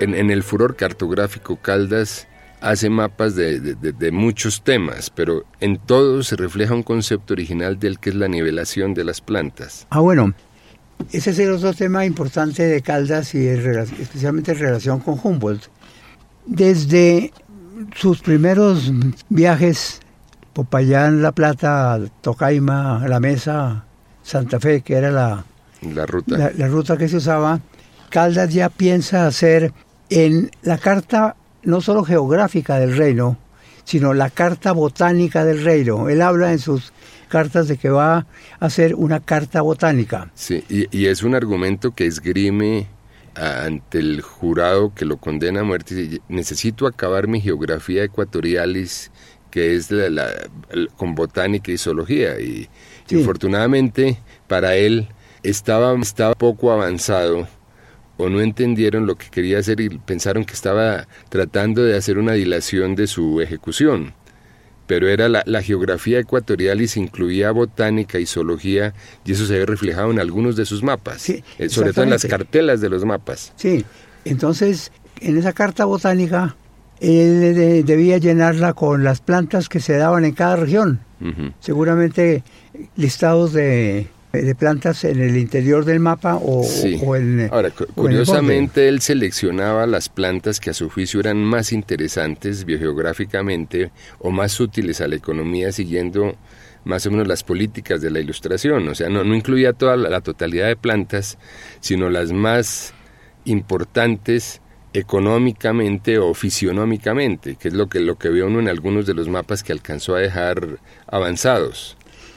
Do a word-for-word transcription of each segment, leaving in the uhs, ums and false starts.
en, en el furor cartográfico, Caldas hace mapas de, de, de, de muchos temas, pero en todos se refleja un concepto original del que es la nivelación de las plantas. Ah, bueno, ese es el otro tema importante de Caldas y el, especialmente en relación con Humboldt. Desde sus primeros viajes, Popayán, La Plata, Tocaima, La Mesa, Santa Fe, que era la, la, ruta. la, la ruta que se usaba, Caldas ya piensa hacer en la carta no solo geográfica del reino, sino la carta botánica del reino. Él habla en sus cartas de que va a hacer una carta botánica. Sí, y, y es un argumento que esgrime ante el jurado que lo condena a muerte. Necesito acabar mi geografía equatorialis, que es la, la, la, con botánica y zoología. Y sí. Infortunadamente para él estaba, estaba poco avanzado, o no entendieron lo que quería hacer y pensaron que estaba tratando de hacer una dilación de su ejecución. Pero era la, la geografía ecuatorial y se incluía botánica y zoología, y eso se ve reflejado en algunos de sus mapas, sí, eh, sobre todo en las cartelas de los mapas. Sí, entonces en esa carta botánica él de, debía llenarla con las plantas que se daban en cada región. Uh-huh. Seguramente listados de... de plantas en el interior del mapa o, sí. o en Ahora, cu- curiosamente él seleccionaba las plantas que a su juicio eran más interesantes biogeográficamente o más útiles a la economía, siguiendo más o menos las políticas de la Ilustración. O sea, no, no incluía toda la, la totalidad de plantas, sino las más importantes económicamente o fisionómicamente, que es lo que, lo que ve uno en algunos de los mapas que alcanzó a dejar avanzados.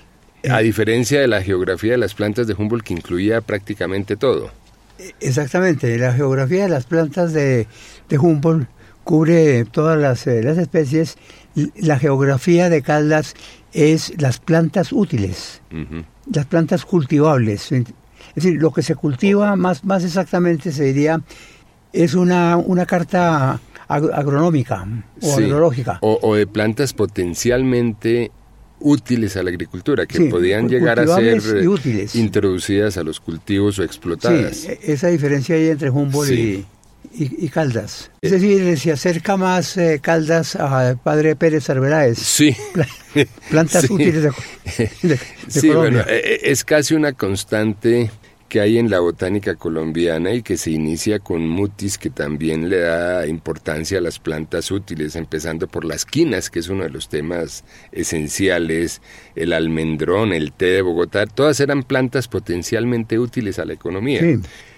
A diferencia de la geografía de las plantas de Humboldt, que incluía prácticamente todo. Exactamente, la geografía de las plantas de, de Humboldt cubre todas las, eh, las especies. La geografía de Caldas es las plantas útiles, uh-huh. las plantas cultivables. Es decir, lo que se cultiva más, más exactamente se diría, es una, una carta ag- agronómica o sí, agrológica. O, o de plantas potencialmente útiles a la agricultura, que sí, podían llegar a ser introducidas a los cultivos o explotadas. Sí, esa diferencia hay entre Humboldt sí. y, y, y Caldas. Es decir, se acerca más eh, Caldas a Padre Pérez Arbeláez. Sí. Plantas sí. útiles de, de, de sí, Colombia. Bueno, es casi una constante que hay en la botánica colombiana y que se inicia con Mutis, que también le da importancia a las plantas útiles, empezando por las quinas, que es uno de los temas esenciales, el almendrón, el té de Bogotá, todas eran plantas potencialmente útiles a la economía. Sí.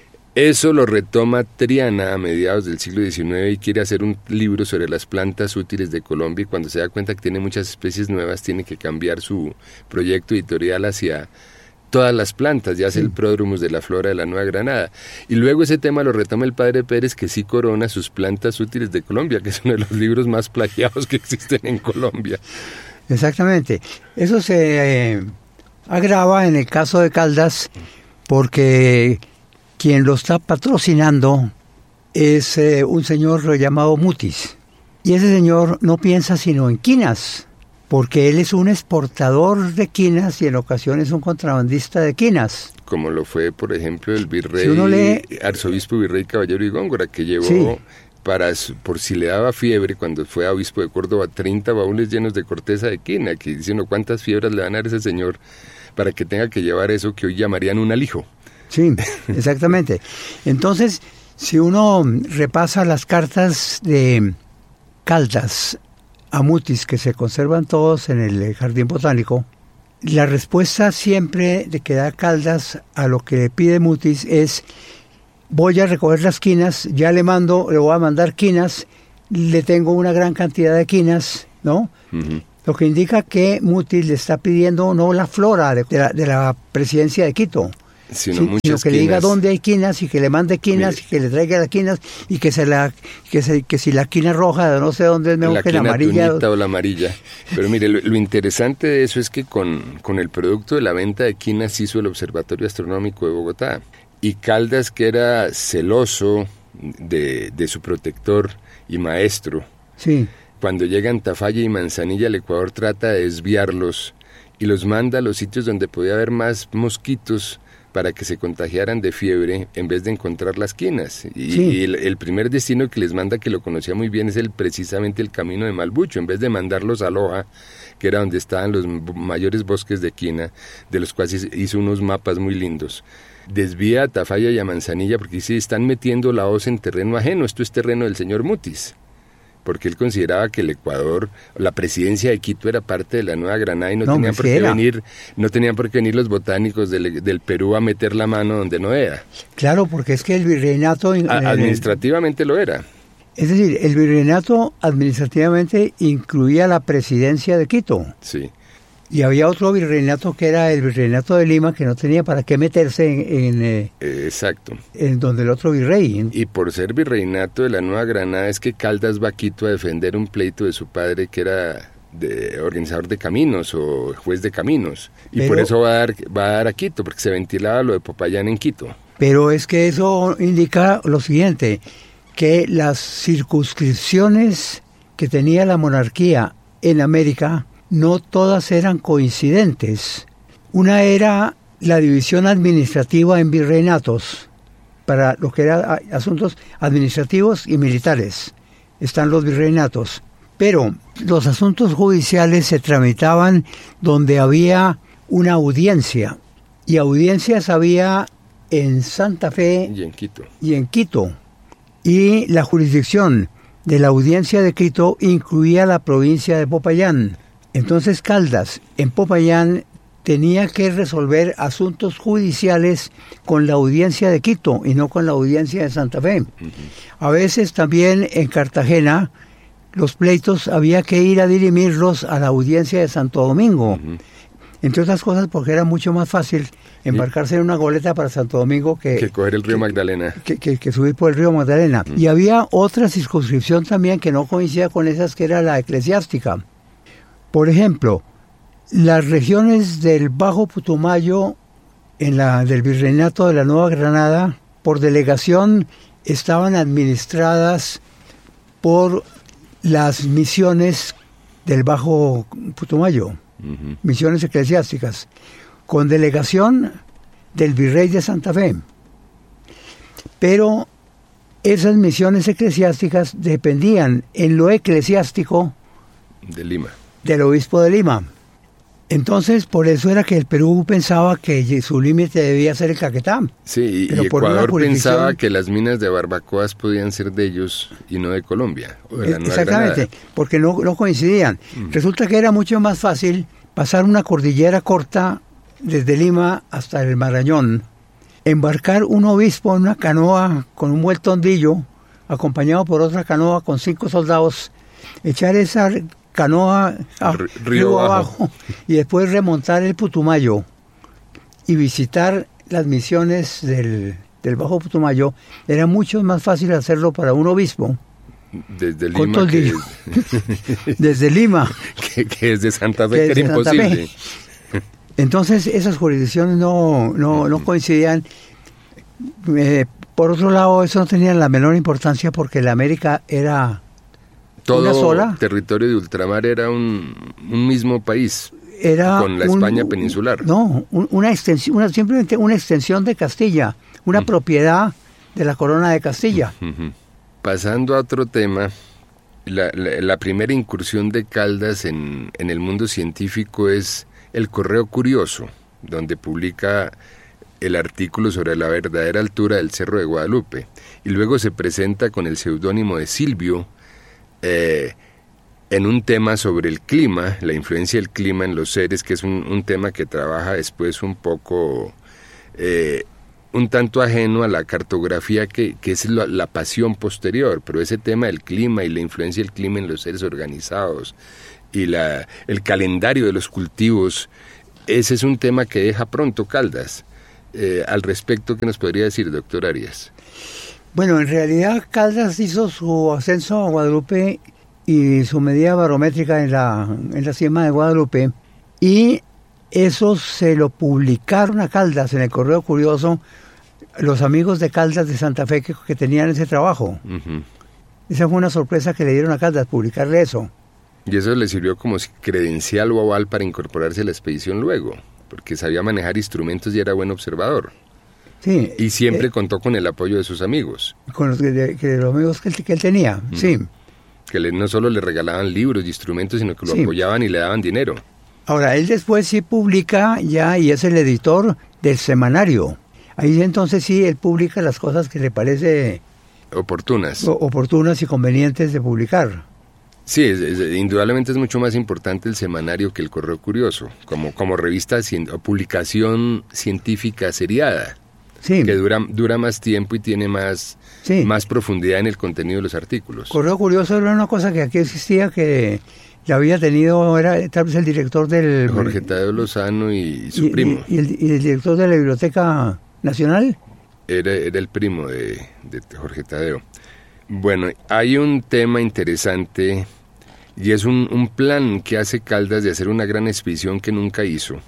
Eso lo retoma Triana a mediados del siglo diecinueve y quiere hacer un libro sobre las plantas útiles de Colombia, y cuando se da cuenta que tiene muchas especies nuevas, tiene que cambiar su proyecto editorial hacia todas las plantas, ya hace sí. el Prodromus de la flora de la Nueva Granada. Y luego ese tema lo retoma el Padre Pérez, que sí corona sus plantas útiles de Colombia, que es uno de los libros más plagiados que existen en Colombia. Exactamente. Eso se eh, agrava en el caso de Caldas, porque quien lo está patrocinando es eh, un señor llamado Mutis. Y ese señor no piensa sino en quinas, porque él es un exportador de quinas y en ocasiones un contrabandista de quinas. Como lo fue, por ejemplo, el virrey, si uno lee, arzobispo virrey Caballero y Góngora, que llevó, sí. para por si le daba fiebre, cuando fue obispo de Córdoba, treinta baúles llenos de corteza de quina, que diciendo cuántas fiebres le van a dar a ese señor para que tenga que llevar eso que hoy llamarían un alijo. Sí, exactamente. Entonces, si uno repasa las cartas de Caldas a Mutis, que se conservan todos en el Jardín Botánico, la respuesta siempre de que da Caldas a lo que le pide Mutis es: voy a recoger las quinas, ya le mando, le voy a mandar quinas, le tengo una gran cantidad de quinas, ¿no? Uh-huh. Lo que indica que Mutis le está pidiendo no la flora de, de, la, de la presidencia de Quito, sino, sí, muchas sino que quinas. Le diga dónde hay quinas y que le mande quinas. Mire. Y que le traiga las quinas y que se la que se, que si la quina roja de no sé dónde es mejor la que la amarilla o la amarilla. Pero mire, lo, lo interesante de eso es que con, con el producto de la venta de quinas hizo el Observatorio Astronómico de Bogotá, y Caldas, que era celoso de, de su protector y maestro, sí. cuando llegan Tafalla y Manzanilla al Ecuador, trata de desviarlos y los manda a los sitios donde podía haber más mosquitos para que se contagiaran de fiebre en vez de encontrar las quinas. Y, sí. y el, el primer destino que les manda, que lo conocía muy bien, es el precisamente el camino de Malbucho, en vez de mandarlos a Loja, que era donde estaban los mayores bosques de quina, de los cuales hizo unos mapas muy lindos. Desvía a Tafalla y a Manzanilla, porque sí están metiendo la hoz en terreno ajeno, esto es terreno del señor Mutis, porque él consideraba que el Ecuador, la presidencia de Quito era parte de la Nueva Granada y no, no tenían por qué venir, no tenían por qué venir los botánicos del, del Perú a meter la mano donde no era. Claro, porque es que el virreinato... A, administrativamente lo era. Es decir, el virreinato administrativamente incluía la presidencia de Quito. Sí. Y había otro virreinato que era el virreinato de Lima, que no tenía para qué meterse en, en, eh, Exacto. en donde el otro virrey. Y por ser virreinato de la Nueva Granada es que Caldas va a Quito a defender un pleito de su padre que era de organizador de caminos o juez de caminos. Y pero, por eso va a, dar, va a dar a Quito, porque se ventilaba lo de Popayán en Quito. Pero es que eso indica lo siguiente, que las circunscripciones que tenía la monarquía en América no todas eran coincidentes. Una era la división administrativa en virreinatos, para lo que eran asuntos administrativos y militares. Están los virreinatos. Pero los asuntos judiciales se tramitaban donde había una audiencia. Y audiencias había en Santa Fe y en Quito. Y en Quito. Y la jurisdicción de la audiencia de Quito incluía la provincia de Popayán. Entonces Caldas, en Popayán, tenía que resolver asuntos judiciales con la audiencia de Quito y no con la audiencia de Santa Fe. Uh-huh. A veces también en Cartagena, los pleitos había que ir a dirimirlos a la audiencia de Santo Domingo. Uh-huh. Entre otras cosas porque era mucho más fácil embarcarse en una goleta para Santo Domingo que... Que coger el río que, Magdalena. Que, que, que subir por el río Magdalena. Uh-huh. Y había otra circunscripción también que no coincidía con esas, que era la eclesiástica. Por ejemplo, las regiones del Bajo Putumayo, en la, del Virreinato de la Nueva Granada, por delegación estaban administradas por las misiones del Bajo Putumayo, uh-huh. misiones eclesiásticas, con delegación del Virrey de Santa Fe. Pero esas misiones eclesiásticas dependían en lo eclesiástico de Lima. Del obispo de Lima. Entonces, por eso era que el Perú pensaba que su límite debía ser el Caquetá. Sí, y, y Ecuador pensaba que las minas de barbacoas podían ser de ellos y no de Colombia. O de la Nueva Exactamente, Granada. Porque no, no coincidían. Mm. Resulta que era mucho más fácil pasar una cordillera corta desde Lima hasta el Marañón, embarcar un obispo en una canoa con un buen tondillo, acompañado por otra canoa con cinco soldados, echar esa canoa a río, río abajo. abajo y después remontar el Putumayo y visitar las misiones del, del Bajo Putumayo. Era mucho más fácil hacerlo para un obispo desde Lima que es... desde Lima que, que desde Santa Fe, que, que era imposible. Fe. Entonces esas jurisdicciones no, no, no coincidían. Eh, por otro lado, eso no tenía la menor importancia porque la América era todo una sola. Territorio de ultramar era un, un mismo país, era con la un, España peninsular. No, un, una extensión, una, simplemente una extensión de Castilla, una uh-huh. propiedad de la corona de Castilla. Uh-huh. Pasando a otro tema, la, la, la primera incursión de Caldas en, en el mundo científico es el Correo Curioso, donde publica el artículo sobre la verdadera altura del Cerro de Guadalupe, y luego se presenta con el seudónimo de Silvio, Eh, en un tema sobre el clima, la influencia del clima en los seres, que es un, un tema que trabaja después un poco, eh, un tanto ajeno a la cartografía que, que es la, la pasión posterior, pero ese tema del clima y la influencia del clima en los seres organizados y la, el calendario de los cultivos, ese es un tema que deja pronto Caldas. Eh, al respecto, ¿qué nos podría decir, doctor Arias? Bueno, en realidad Caldas hizo su ascenso a Guadalupe y su medida barométrica en la, en la cima de Guadalupe, y eso se lo publicaron a Caldas en el Correo Curioso los amigos de Caldas de Santa Fe que, que tenían ese trabajo. Uh-huh. Esa fue una sorpresa que le dieron a Caldas, publicarle eso. Y eso le sirvió como credencial o aval para incorporarse a la expedición luego, porque sabía manejar instrumentos y era buen observador. Sí, y siempre eh, contó con el apoyo de sus amigos. Con los, de, que los amigos que él, que él tenía, mm. sí. Que le, no solo le regalaban libros y instrumentos, sino que lo sí. apoyaban y le daban dinero. Ahora, él después sí publica ya y es el editor del semanario. Ahí entonces sí, él publica las cosas que le parece... Oportunas. O, oportunas y convenientes de publicar. Sí, es, es, indudablemente es mucho más importante el semanario que el Correo Curioso, como, como revista o publicación científica seriada, sí. que dura, dura más tiempo y tiene más, sí. más profundidad en el contenido de los artículos. Correo Curioso era una cosa que aquí existía, que ya había tenido, era tal vez el director del... Jorge Tadeo Lozano y, y su y, primo. Y, y, el, y el director de la Biblioteca Nacional. Era, era el primo de, de Jorge Tadeo. Bueno, hay un tema interesante y es un, un plan que hace Caldas de hacer una gran expedición que nunca hizo.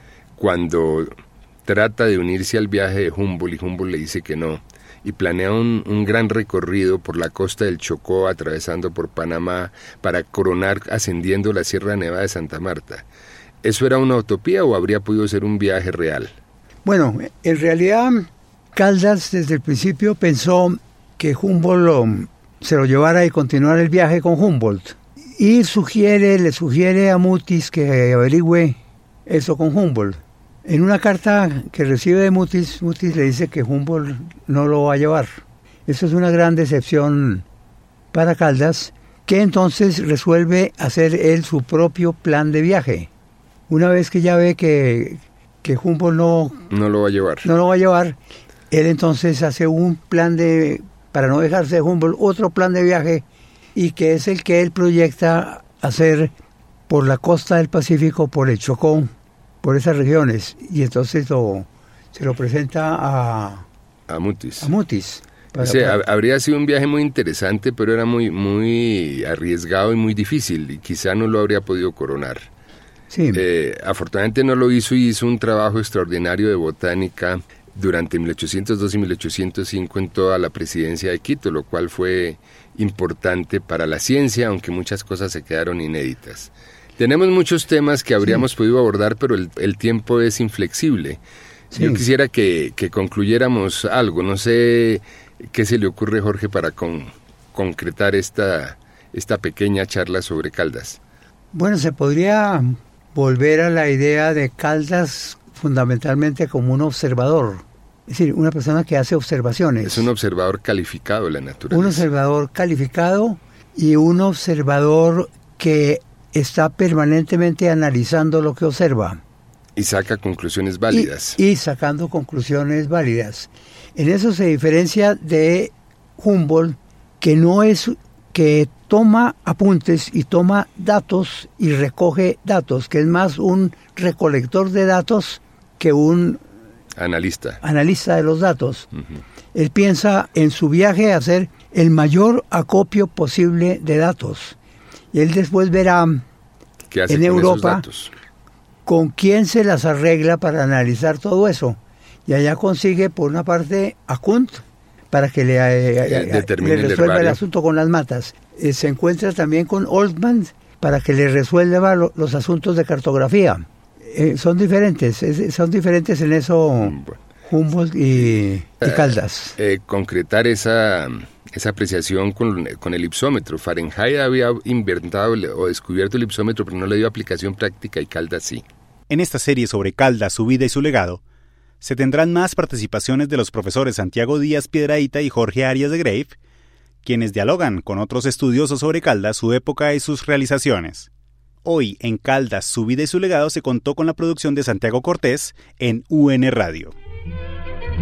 Cuando trata de unirse al viaje de Humboldt y Humboldt le dice que no, y planea un, un gran recorrido por la costa del Chocó, atravesando por Panamá, para coronar ascendiendo la Sierra Nevada de Santa Marta. ¿Eso era una utopía o habría podido ser un viaje real? Bueno, en realidad Caldas desde el principio pensó que Humboldt lo, se lo llevara y continuara el viaje con Humboldt. Y sugiere, le sugiere a Mutis que averigüe eso con Humboldt. En una carta que recibe de Mutis, Mutis le dice que Humboldt no lo va a llevar. Eso es una gran decepción para Caldas, que entonces resuelve hacer él su propio plan de viaje. Una vez que ya ve que, que Humboldt no, no lo va a llevar. No lo va a llevar, él entonces hace un plan de... para no dejarse de Humboldt, otro plan de viaje, y que es el que él proyecta hacer por la costa del Pacífico, por el Chocó, por esas regiones, y entonces lo, se lo presenta a, a Mutis. A Mutis para, o sea, para... habría sido un viaje muy interesante, pero era muy, muy arriesgado y muy difícil, y quizá no lo habría podido coronar. Sí. Eh, afortunadamente no lo hizo y hizo un trabajo extraordinario de botánica durante mil ochocientos dos y mil ochocientos cinco en toda la presidencia de Quito, lo cual fue importante para la ciencia, aunque muchas cosas se quedaron inéditas. Tenemos muchos temas que habríamos sí. podido abordar, pero el, el tiempo es inflexible. Sí. Yo quisiera que, que concluyéramos algo, no sé qué se le ocurre, Jorge, para con, concretar esta, esta pequeña charla sobre Caldas. Bueno, se podría volver a la idea de Caldas fundamentalmente como un observador. Es decir, una persona que hace observaciones. Es un observador calificado de la naturaleza. Un observador calificado y un observador que está permanentemente analizando lo que observa. Y saca conclusiones válidas. Y, y sacando conclusiones válidas. En eso se diferencia de Humboldt, que no es, que toma apuntes y toma datos y recoge datos, que es más un recolector de datos que un analista, analista de los datos. Uh-huh. Él piensa en su viaje hacer el mayor acopio posible de datos. Y él después verá ¿Qué hace en con Europa esos datos? Con quién se las arregla para analizar todo eso. Y allá consigue, por una parte, a Kunt, para que le, eh, le resuelva el, el asunto con las matas. Eh, se encuentra también con Oldman, para que le resuelva lo, los asuntos de cartografía. Eh, son diferentes, es, son diferentes en eso bueno. Humboldt y, y Caldas. Eh, eh, concretar esa, esa apreciación con, con el ipsómetro. Fahrenheit había inventado o descubierto el ipsómetro, pero no le dio aplicación práctica y Caldas sí. En esta serie sobre Caldas, su vida y su legado, se tendrán más participaciones de los profesores Santiago Díaz Piedrahita y Jorge Arias de Grave, quienes dialogan con otros estudiosos sobre Caldas, su época y sus realizaciones. Hoy, en Caldas, su vida y su legado, se contó con la producción de Santiago Cortés en U N Radio.